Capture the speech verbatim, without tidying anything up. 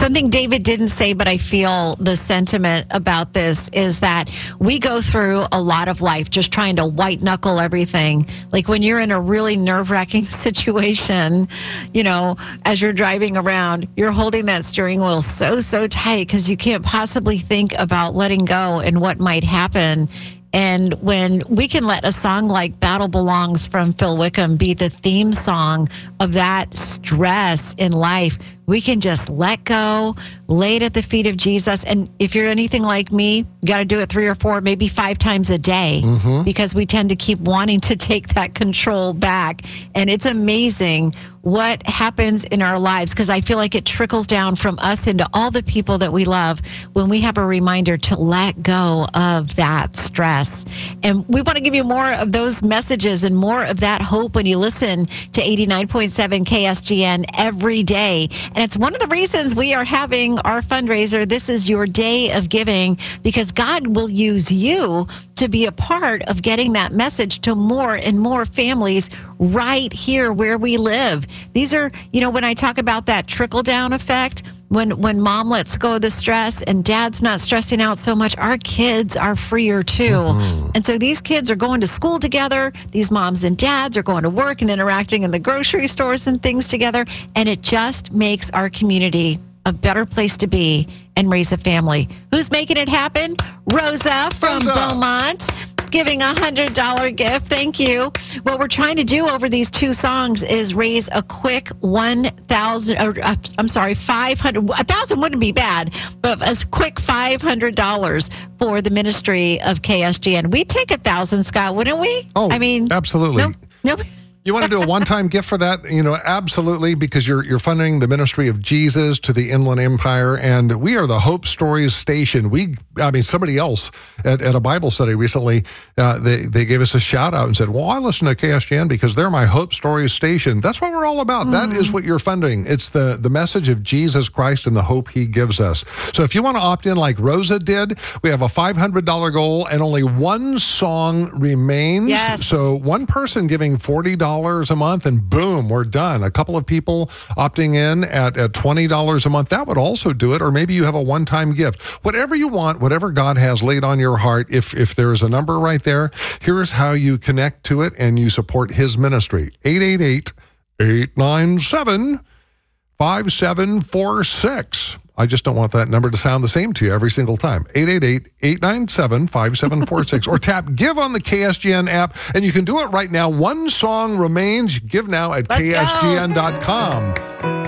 Something David didn't say, but I feel the sentiment about this is that we go through a lot of life just trying to white knuckle everything. Like when you're in a really nerve-wracking situation, you know, as you're driving around, you're holding that steering wheel so, so tight because you can't possibly think about letting go and what might happen. And when we can let a song like Battle Belongs from Phil Wickham be the theme song of that stress in life, we can just let go, lay it at the feet of Jesus. And if you're anything like me, you got to do it three or four, maybe five times a day, mm-hmm. because we tend to keep wanting to take that control back. And it's amazing what happens in our lives, because I feel like it trickles down from us into all the people that we love when we have a reminder to let go of that stress. And we want to give you more of those messages and more of that hope when you listen to eighty-nine point seven K S G N every day. And it's one of the reasons we are having our fundraiser. This is your day of giving, because God will use you to be a part of getting that message to more and more families right here where we live. These are, you know, when I talk about that trickle down effect, when when mom lets go of the stress and dad's not stressing out so much, our kids are freer too. Mm-hmm. And so these kids are going to school together. These moms and dads are going to work and interacting in the grocery stores and things together. And it just makes our community a better place to be and raise a family. Who's making it happen? Rosa from Rosa. Beaumont, giving a one hundred dollars gift. Thank you. What we're trying to do over these two songs is raise a quick one thousand dollars, or uh, I'm sorry, five hundred dollars. one thousand dollars wouldn't be bad, but a quick five hundred dollars for the ministry of K S G N. We'd take one thousand dollars, Scott, wouldn't we? Oh, I mean, absolutely. Nope. Nope. You want to do a one-time gift for that? You know, absolutely, because you're you're funding the ministry of Jesus to the Inland Empire, and we are the Hope Stories station. We, I mean, somebody else at, at a Bible study recently, uh, they they gave us a shout out and said, "Well, I listen to K S G N because they're my Hope Stories station." That's what we're all about. Mm-hmm. That is what you're funding. It's the the message of Jesus Christ and the hope He gives us. So if you want to opt in like Rosa did, we have a five hundred dollars goal, and only one song remains. Yes. So one person giving forty dollars a month, and boom, we're done. A couple of people opting in at, at twenty dollars a month, that would also do it. Or maybe you have a one-time gift. Whatever you want, whatever God has laid on your heart, if if there's a number right there, here's how you connect to it and you support His ministry. eight eight eight, eight nine seven, five seven four six. I just don't want that number to sound the same to you every single time. eight eight eight, eight nine seven, five seven four six. Or tap Give on the K S G N app, and you can do it right now. One song remains. Give now at K S G N dot com.